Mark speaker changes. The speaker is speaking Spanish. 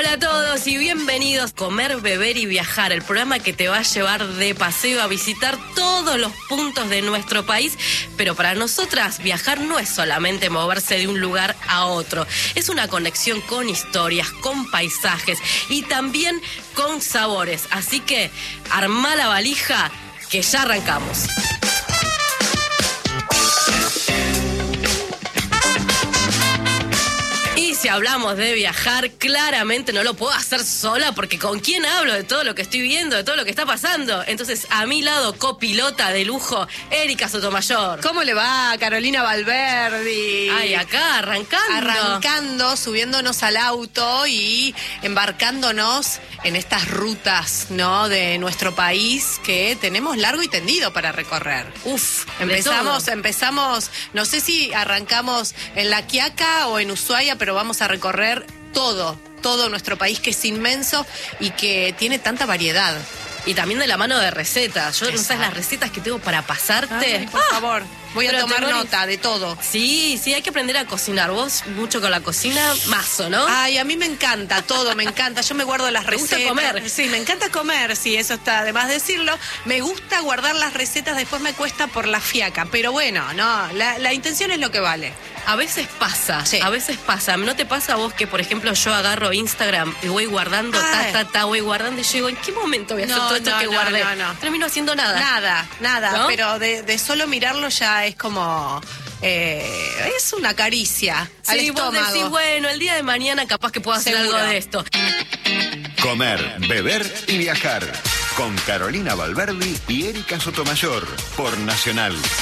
Speaker 1: Hola a todos y bienvenidos a Comer, Beber y Viajar, el programa que te va a llevar de paseo a visitar todos los puntos de nuestro país. Pero para nosotras viajar no es solamente moverse de un lugar a otro, es una conexión con historias, con paisajes y también con sabores. Así que armá la valija que ya arrancamos. Si hablamos de viajar, claramente no lo puedo hacer sola, porque ¿con quién hablo de todo lo que estoy viendo, de todo lo que está pasando? Entonces, a mi lado, copilota de lujo, Erika Sotomayor.
Speaker 2: ¿Cómo le va, Carolina Valverdi?
Speaker 1: Ay, acá,
Speaker 2: Arrancando, subiéndonos al auto y embarcándonos en estas rutas, ¿no?, de nuestro país que tenemos largo y tendido para recorrer. Empezamos, no sé si arrancamos en La Quiaca o en Ushuaia, pero vamos a recorrer todo nuestro país, que es inmenso y que tiene tanta variedad.
Speaker 1: Y también de la mano de recetas. Yo no sabes las recetas que tengo para pasarte.
Speaker 2: Ay, por favor. Voy a tomar nota de todo.
Speaker 1: Sí, hay que aprender a cocinar. Vos mucho con la cocina, mazo, ¿no?
Speaker 2: Ay, a mí me encanta todo, me encanta. Yo me guardo las recetas.
Speaker 1: ¿Te gusta comer?
Speaker 2: Sí, me encanta comer, sí, eso está de más decirlo. Me gusta guardar las recetas, después me cuesta por la fiaca. Pero bueno, no, la intención es lo que vale.
Speaker 1: A veces pasa, ¿No te pasa a vos que, por ejemplo, yo agarro Instagram y voy guardando, voy guardando y yo digo, ¿en qué momento voy a hacer todo esto que guardé?
Speaker 2: No.
Speaker 1: Termino haciendo nada.
Speaker 2: Nada,
Speaker 1: ¿no?
Speaker 2: Pero de solo mirarlo ya es como... es una caricia al estómago.
Speaker 1: Vos decís, bueno, el día de mañana capaz que puedo hacer algo de esto.
Speaker 3: Comer, beber y viajar. Con Carolina Valverdi y Erika Sotomayor. Por Nacional.